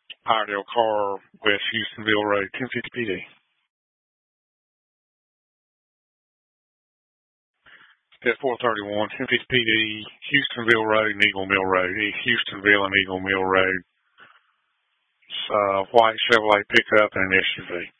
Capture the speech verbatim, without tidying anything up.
Iredell Car, West Houstonville Road, ten fifty P D. Step four thirty-one, ten fifty P D, Houstonville Road and Eagle Mill Road. East Houstonville and Eagle Mill Road. It's uh, white Chevrolet pickup and an S U V.